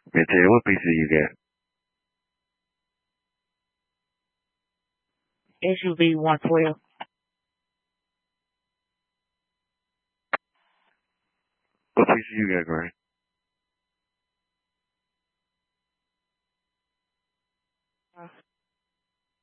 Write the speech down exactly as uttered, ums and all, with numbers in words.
Mitchell, what pizza you got? S U V one twelve. What pizza you got, Granny?